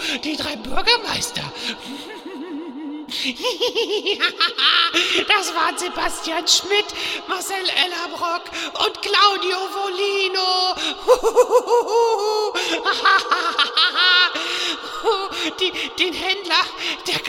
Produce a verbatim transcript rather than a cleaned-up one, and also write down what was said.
die drei Bürgermeister. Das waren Sebastian Schmidt, Marcel Ellerbrock und Claudio Volino. Die, den Händler, der